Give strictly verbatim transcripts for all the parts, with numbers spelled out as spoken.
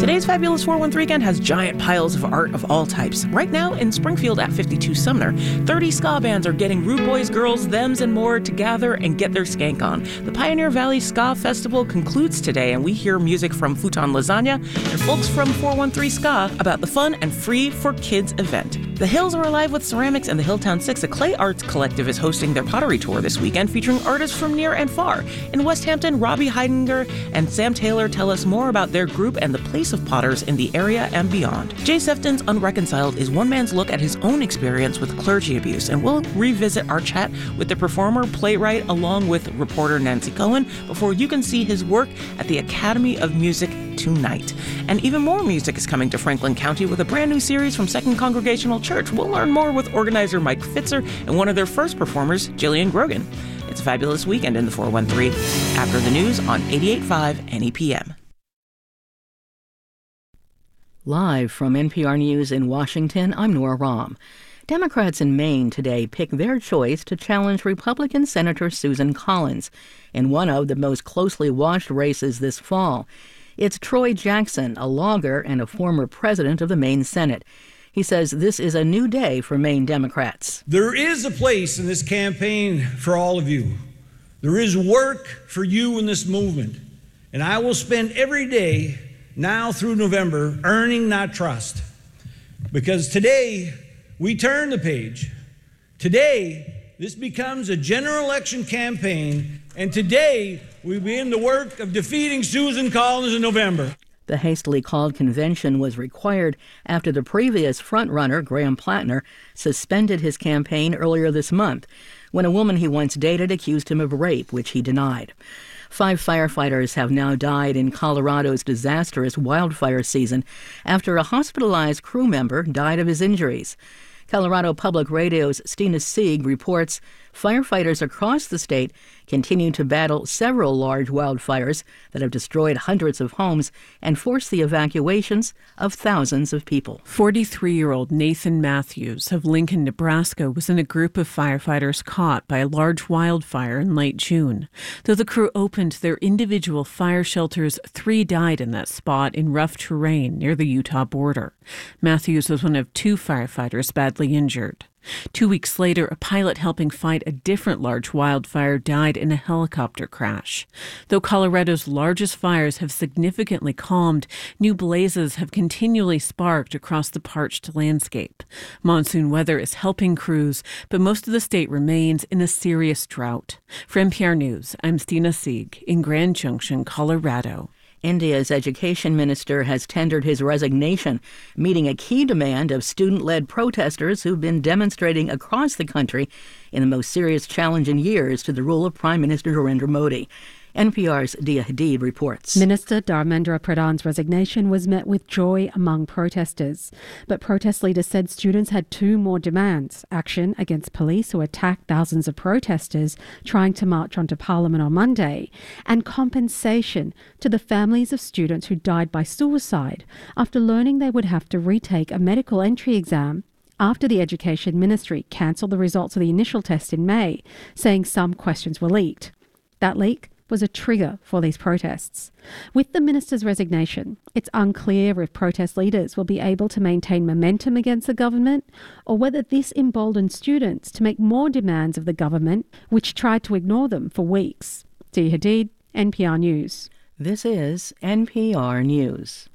Today's Fabulous four one three Weekend has giant piles of art of all types. Right now in Springfield at fifty-two Sumner, thirty ska bands are getting rude boys, girls, thems, and more to gather and get their skank on. The Pioneer Valley Ska Festival concludes today, and we hear music from Futon Lasagna and folks from four one three Ska about the fun and free for kids event. The Hills are alive with ceramics, and the Hilltown Six, a clay arts collective, is hosting their pottery tour this weekend, featuring artists from near and far. In West Hampton, Robbie Heidinger and Sam Taylor tell us more about their group and the place of potters in the area and beyond. Jay Sefton's Unreconciled is one man's look at his own experience with clergy abuse, and we'll revisit our chat with the performer, playwright, along with reporter Nancy Cohen, before you can see his work at the Academy of Music tonight. And even more music is coming to Franklin County with a brand new series from Second Congregational Church. We'll learn more with organizer Mike Fitzer and one of their first performers, Jillian Grogan. It's a fabulous weekend in the four one three. After the news on eighty-eight point five N E P M. Live from N P R News in Washington, I'm Nora Rahm. Democrats in Maine today picked their choice to challenge Republican Senator Susan Collins in one of the most closely watched races this fall. It's Troy Jackson, a logger and a former president of the Maine Senate. He says this is a new day for Maine Democrats. There is a place in this campaign for all of you. There is work for you in this movement. And I will spend every day now through November earning that trust. Because today, we turn the page. Today, this becomes a general election campaign. And today, we begin the work of defeating Susan Collins in November. The hastily called convention was required after the previous frontrunner, Graham Plattner, suspended his campaign earlier this month when a woman he once dated accused him of rape, which he denied. Five firefighters have now died in Colorado's disastrous wildfire season after a hospitalized crew member died of his injuries. Colorado Public Radio's Stina Sieg reports firefighters across the state continue to battle several large wildfires that have destroyed hundreds of homes and forced the evacuations of thousands of people. forty-three-year-old Nathan Matthews of Lincoln, Nebraska, was in a group of firefighters caught by a large wildfire in late June. Though the crew opened their individual fire shelters, three died in that spot in rough terrain near the Utah border. Matthews was one of two firefighters badly injured. Two weeks later, a pilot helping fight a different large wildfire died in a helicopter crash. Though Colorado's largest fires have significantly calmed, new blazes have continually sparked across the parched landscape. Monsoon weather is helping crews, but most of the state remains in a serious drought. For N P R News, I'm Stina Sieg in Grand Junction, Colorado. India's education minister has tendered his resignation, meeting a key demand of student-led protesters who've been demonstrating across the country in the most serious challenge in years to the rule of Prime Minister Narendra Modi. N P R's Dia Hadid reports. Minister Dharmendra Pradhan's resignation was met with joy among protesters. But protest leaders said students had two more demands: action against police who attacked thousands of protesters trying to march onto Parliament on Monday, and compensation to the families of students who died by suicide after learning they would have to retake a medical entry exam after the Education Ministry cancelled the results of the initial test in May, saying some questions were leaked. That leak was a trigger for these protests. With the minister's resignation, it's unclear if protest leaders will be able to maintain momentum against the government or whether this emboldens students to make more demands of the government, which tried to ignore them for weeks. Dia Hadid, N P R News. This is N P R News.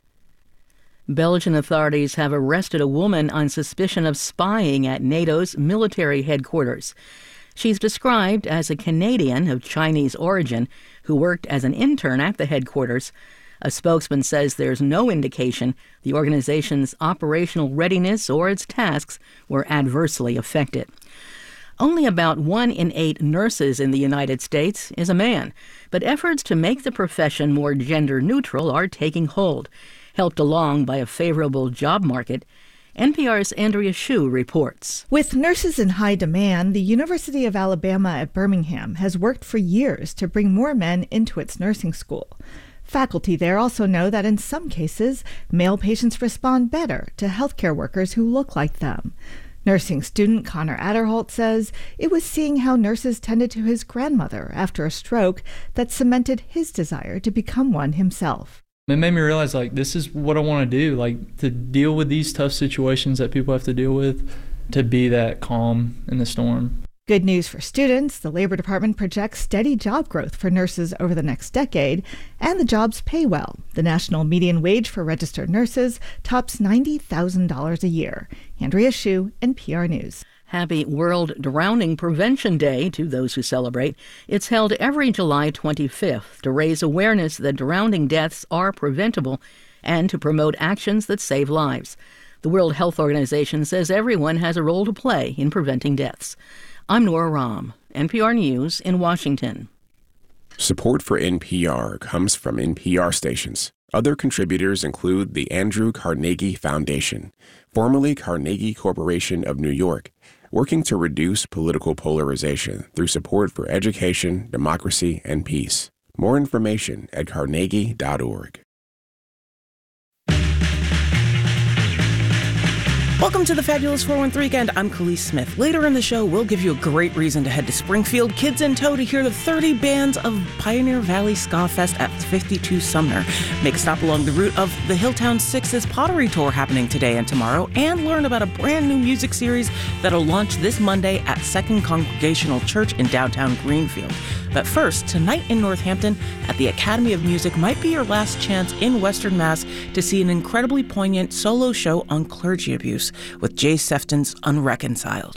Belgian authorities have arrested a woman on suspicion of spying at NATO's military headquarters. She's described as a Canadian of Chinese origin who worked as an intern at the headquarters. A spokesman says there's no indication the organization's operational readiness or its tasks were adversely affected. Only about one in eight nurses in the United States is a man, but efforts to make the profession more gender neutral are taking hold, helped along by a favorable job market. N P R's Andrea Hsu reports. With nurses in high demand, the University of Alabama at Birmingham has worked for years to bring more men into its nursing school. Faculty there also know that in some cases, male patients respond better to healthcare workers who look like them. Nursing student Connor Adderholt says it was seeing how nurses tended to his grandmother after a stroke that cemented his desire to become one himself. It made me realize, like, this is what I want to do, like, to deal with these tough situations that people have to deal with, to be that calm in the storm. Good news for students. The Labor Department projects steady job growth for nurses over the next decade, and the jobs pay well. The national median wage for registered nurses tops ninety thousand dollars a year. Andrea Hsu, N P R News. Happy World Drowning Prevention Day to those who celebrate. It's held every July twenty-fifth to raise awareness that drowning deaths are preventable and to promote actions that save lives. The World Health Organization says everyone has a role to play in preventing deaths. I'm Nora Rahm, N P R News in Washington. Support for N P R comes from N P R stations. Other contributors include the Andrew Carnegie Foundation, formerly Carnegie Corporation of New York, working to reduce political polarization through support for education, democracy, and peace. More information at carnegie dot org. Welcome to the Fabulous four one three Weekend. I'm Khalees Smith. Later in the show, we'll give you a great reason to head to Springfield, kids in tow, to hear the thirty bands of Pioneer Valley Ska Fest at fifty-two Sumner. Make a stop along the route of the Hilltown Six's Pottery Tour happening today and tomorrow, and learn about a brand new music series that'll launch this Monday at Second Congregational Church in downtown Greenfield. But first, tonight in Northampton at the Academy of Music might be your last chance in Western Mass to see an incredibly poignant solo show on clergy abuse with Jay Sefton's Unreconciled.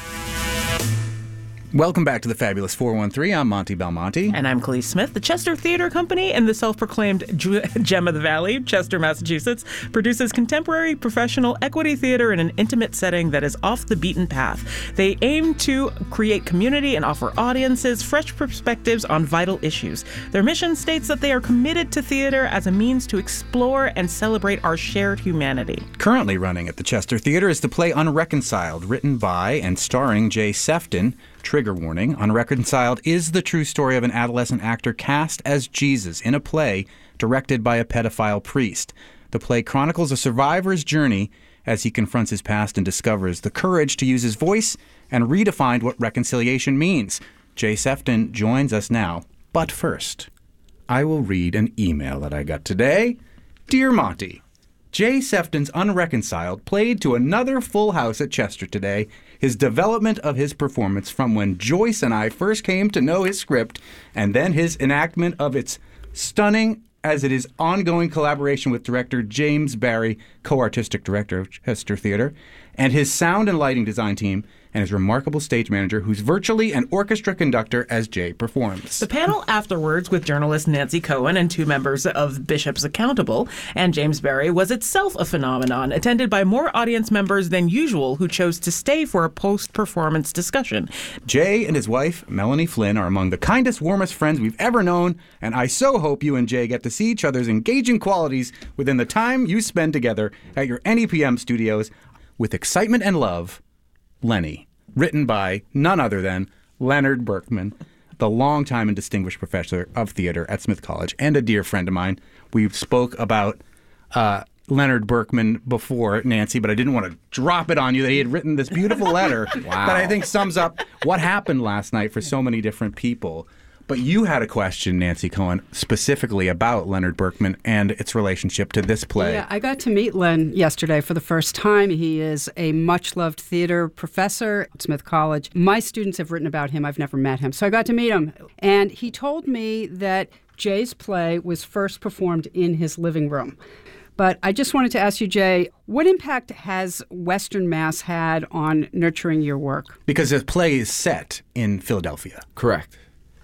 Welcome back to the Fabulous four one three. I'm Monty Belmonte. And I'm Khalees Smith. The Chester Theater Company and the self-proclaimed Gem of the Valley, Chester, Massachusetts, produces contemporary, professional equity theater in an intimate setting that is off the beaten path. They aim to create community and offer audiences fresh perspectives on vital issues. Their mission states that they are committed to theater as a means to explore and celebrate our shared humanity. Currently running at the Chester Theater is the play Unreconciled, written by and starring Jay Sefton. Trigger warning, Unreconciled is the true story of an adolescent actor cast as Jesus in a play directed by a pedophile priest. The play chronicles a survivor's journey as he confronts his past and discovers the courage to use his voice and redefine what reconciliation means. Jay Sefton joins us now. But first, I will read an email that I got today. Dear Monty, Jay Sefton's Unreconciled played to another full house at Chester today. His development of his performance from when Joyce and I first came to know his script, and then his enactment of its stunning as it is ongoing collaboration with director James Barry, co-artistic director of Chester Theater, and his sound and lighting design team, and his remarkable stage manager, who's virtually an orchestra conductor as Jay performs. The panel afterwards with journalist Nancy Cohen and two members of Bishops Accountable and James Barry was itself a phenomenon, attended by more audience members than usual who chose to stay for a post-performance discussion. Jay and his wife, Melanie Flynn, are among the kindest, warmest friends we've ever known, and I so hope you and Jay get to see each other's engaging qualities within the time you spend together at your N E P M studios. With excitement and love, Lenny, written by none other than Leonard Berkman, the longtime and distinguished professor of theater at Smith College and a dear friend of mine. We spoke about uh, Leonard Berkman before, Nancy, but I didn't want to drop it on you that he had written this beautiful letter wow. that I think sums up what happened last night for so many different people. But you had a question, Nancy Cohen, specifically about Leonard Berkman and its relationship to this play. Yeah, I got to meet Len yesterday for the first time. He is a much-loved theater professor at Smith College. My students have written about him. I've never met him. So I got to meet him. And he told me that Jay's play was first performed in his living room. But I just wanted to ask you, Jay, what impact has Western Mass had on nurturing your work? Because the play is set in Philadelphia. Correct.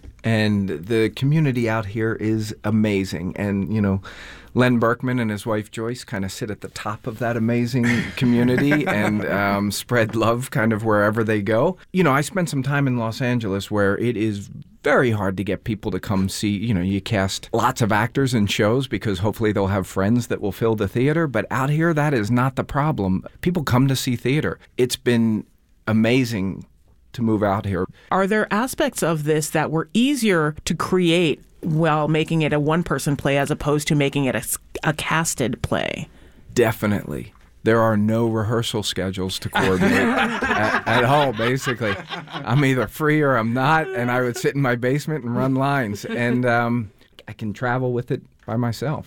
And the community out here is amazing. And, you know, Len Berkman and his wife Joyce kind of sit at the top of that amazing community and um, spread love kind of wherever they go. You know, I spent some time in Los Angeles where it is very hard to get people to come see. You know, you cast lots of actors in shows because hopefully they'll have friends that will fill the theater. But out here, that is not the problem. People come to see theater. It's been amazing to move out here. Are there aspects of this that were easier to create while making it a one-person play as opposed to making it a, a casted play? Definitely. There are no rehearsal schedules to coordinate at, at all, basically. I'm either free or I'm not, and I would sit in my basement and run lines. And um, I can travel with it by myself.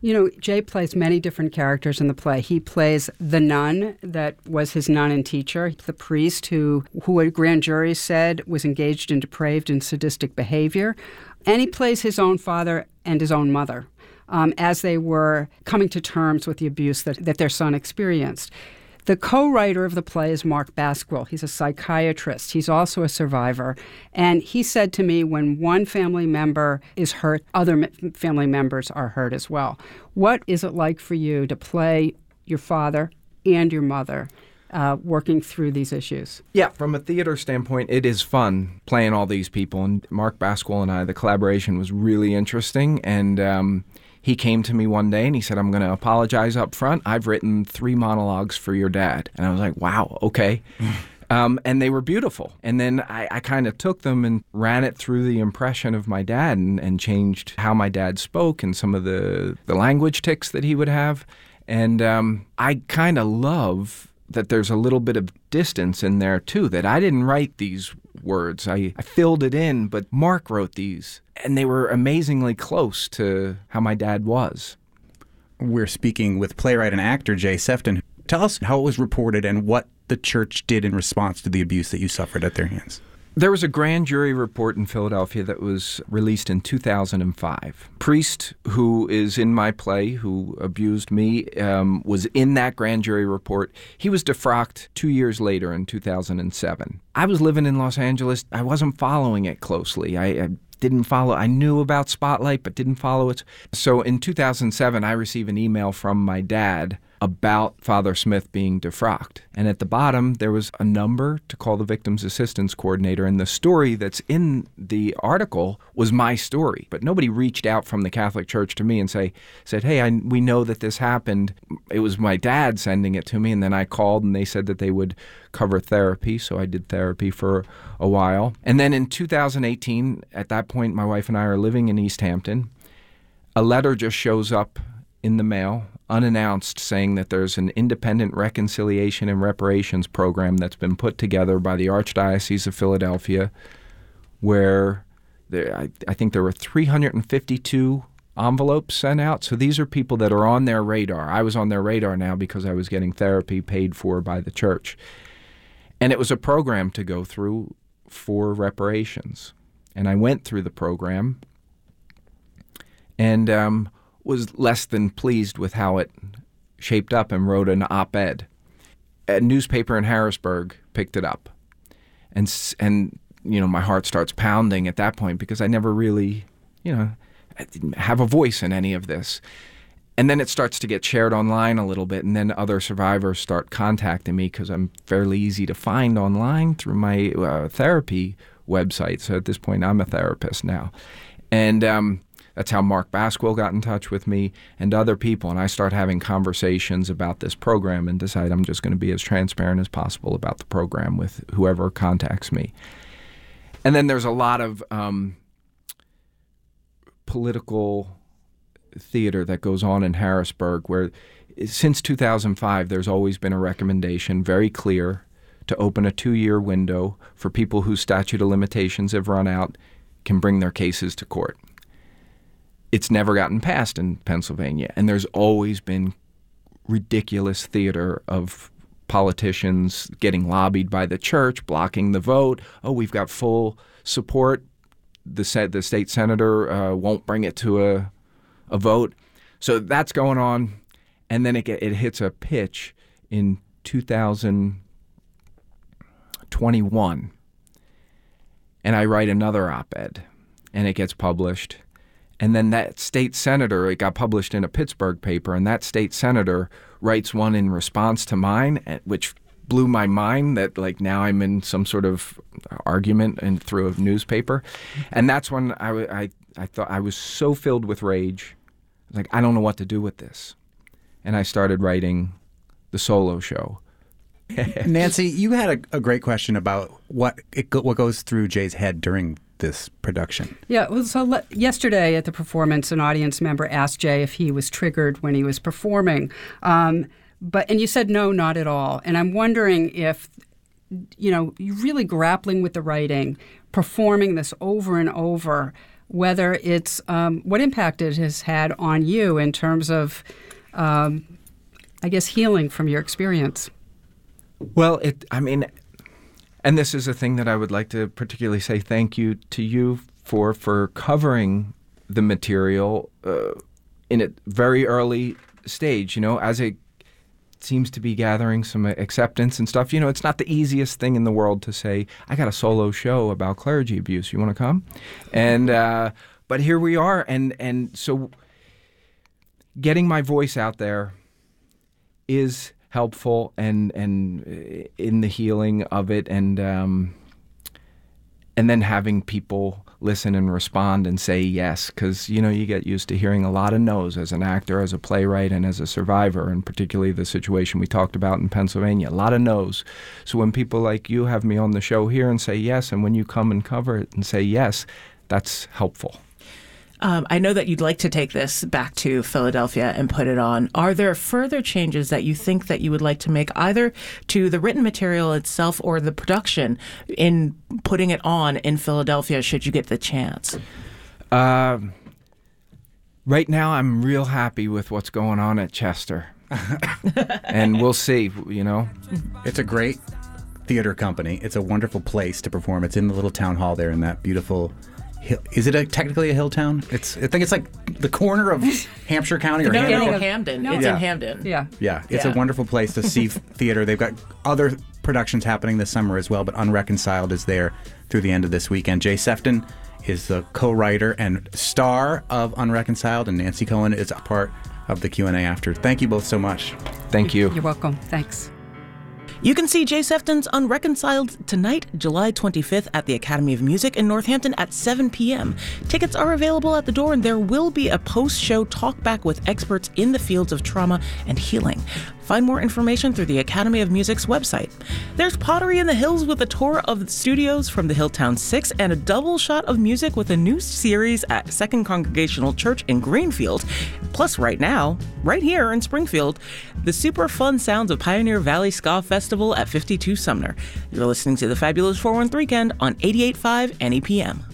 You know, Jay plays many different characters in the play. He plays the nun that was his nun and teacher, the priest who, who a grand jury said was engaged in depraved and sadistic behavior, and he plays his own father and his own mother um, as they were coming to terms with the abuse that, that their son experienced. The co-writer of the play is Mark Basquill. He's a psychiatrist. He's also a survivor. And he said to me, when one family member is hurt, other m- family members are hurt as well. What is it like for you to play your father and your mother uh, working through these issues? Yeah, from a theater standpoint, it is fun playing all these people. And Mark Basquill and I, the collaboration was really interesting. And um, he came to me one day and he said, I'm going to apologize up front. I've written three monologues for your dad. And I was like, wow, okay. um, and they were beautiful. And then I, I kind of took them and ran it through the impression of my dad and, and changed how my dad spoke and some of the, the language tics that he would have. And um, I kind of love that there's a little bit of distance in there, too, that I didn't write these words. I, I filled it in, but Mark wrote these. And they were amazingly close to how my dad was. We're speaking with playwright and actor Jay Sefton. Tell us how it was reported and what the church did in response to the abuse that you suffered at their hands. There was a grand jury report in Philadelphia that was released in two thousand five. Priest, who is in my play, who abused me, um, was in that grand jury report. He was defrocked two years later in two thousand seven. I was living in Los Angeles. I wasn't following it closely. I, I didn't follow. I knew about Spotlight, but didn't follow it. So in two thousand seven, I received an email from my dad about Father Smith being defrocked. And at the bottom, there was a number to call the Victims Assistance Coordinator. And the story that's in the article was my story. But nobody reached out from the Catholic Church to me and say, said, hey, I, we know that this happened. It was my dad sending it to me. And then I called and they said that they would cover therapy. So I did therapy for a while. And then in two thousand eighteen, at that point, my wife and I are living in East Hampton. A letter just shows up in the mail, unannounced, saying that there's an independent reconciliation and reparations program that's been put together by the Archdiocese of Philadelphia, where there, I, I think there were three hundred fifty-two envelopes sent out. So these are people that are on their radar. I was on their radar now because I was getting therapy paid for by the church. And it was a program to go through for reparations. And I went through the program and um, was less than pleased with how it shaped up and wrote an op-ed. A newspaper in Harrisburg picked it up. And, and you know, my heart starts pounding at that point because I never really, you know, I didn't have a voice in any of this. And then it starts to get shared online a little bit, and then other survivors start contacting me because I'm fairly easy to find online through my uh, therapy website. So at this point, I'm a therapist now. And um, that's how Mark Basquill got in touch with me and other people. And I start having conversations about this program and decide I'm just going to be as transparent as possible about the program with whoever contacts me. And then there's a lot of um, political theater that goes on in Harrisburg where since two thousand five, there's always been a recommendation, very clear, to open a two-year window for people whose statute of limitations have run out can bring their cases to court. It's never gotten passed in Pennsylvania, and there's always been ridiculous theater of politicians getting lobbied by the church, blocking the vote. Oh, we've got full support. The, the state senator uh, won't bring it to a, a vote. So that's going on, and then it, get, it hits a pitch in two thousand twenty-one, and I write another op-ed, and it gets published. And then that state senator, it got published in a Pittsburgh paper, and that state senator writes one in response to mine, which blew my mind that, like, now I'm in some sort of argument and through a newspaper. And that's when I, I, I thought I was so filled with rage. Like, I don't know what to do with this. And I started writing the solo show. Nancy, you had a, a great question about what it, what goes through Jay's head during this production. Yeah, well, so le- yesterday at the performance, an audience member asked Jay if he was triggered when he was performing. Um, but and you said no, not at all. And I'm wondering if, you know, you're really grappling with the writing, performing this over and over. whether it's um, what impact it has had on you in terms of, um, I guess, healing from your experience. Well, it. I mean, and this is a thing that I would like to particularly say thank you to you for for covering the material uh, in a very early stage. You know, as it seems to be gathering some acceptance and stuff. You know, it's not the easiest thing in the world to say, I got a solo show about clergy abuse. You want to come? And uh, but here we are, and and so getting my voice out there is helpful and and in the healing of it, and um, and then having people listen and respond and say yes, because you know you get used to hearing a lot of no's as an actor, as a playwright, and as a survivor, and particularly the situation we talked about in Pennsylvania, a lot of no's. So when people like you have me on the show here and say yes, and when you come and cover it and say yes, that's helpful. Um, I know that you'd like to take this back to Philadelphia and put it on. Are there further changes that you think that you would like to make either to the written material itself or the production in putting it on in Philadelphia should you get the chance? Uh, right now, I'm real happy with what's going on at Chester. And we'll see, you know. It's a great theater company. It's a wonderful place to perform. It's in the little town hall there in that beautiful... Hill. Is it a, technically a hill town? It's. I think it's like the corner of Hampshire County or no, Hampden. no, Hampden. No. It's yeah. in Hampden. Yeah. Yeah. It's yeah. a wonderful place to see theater. They've got other productions happening this summer as well, but Unreconciled is there through the end of this weekend. Jay Sefton is the co-writer and star of Unreconciled, and Nancy Cohen is a part of the Q and A after. Thank you both so much. Thank you. You're welcome. Thanks. You can see Jay Sefton's Unreconciled tonight, July twenty-fifth, at the Academy of Music in Northampton at seven p.m. Tickets are available at the door, and there will be a post-show talkback with experts in the fields of trauma and healing. Find more information through the Academy of Music's website. There's Pottery in the Hills with a tour of the studios from the Hilltown Six and a double shot of music with a new series at Second Congregational Church in Greenfield. Plus, right now, right here in Springfield, the super fun sounds of Pioneer Valley Ska Festival at fifty-two Sumner. You're listening to the Fabulous four one three Weekend on eighty-eight point five N E P M.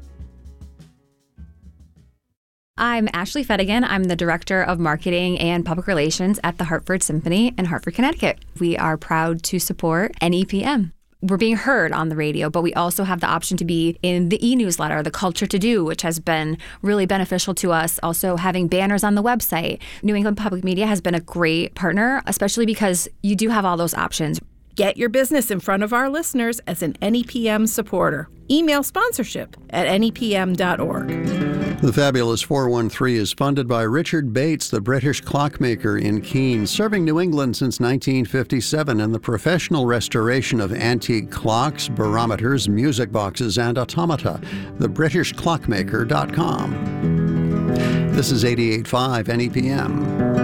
I'm Ashley Fedigan. I'm the Director of Marketing and Public Relations at the Hartford Symphony in Hartford, Connecticut. We are proud to support N E P M. We're being heard on the radio, but we also have the option to be in the e-newsletter, the Culture to Do, which has been really beneficial to us. Also having banners on the website. New England Public Media has been a great partner, especially because you do have all those options. Get your business in front of our listeners as an N E P M supporter. Email sponsorship at N E P M dot org. The Fabulous four one three is funded by Richard Bates, the British clockmaker in Keene, serving New England since nineteen fifty-seven in the professional restoration of antique clocks, barometers, music boxes, and automata. the british clockmaker dot com. This is eighty-eight point five N E P M.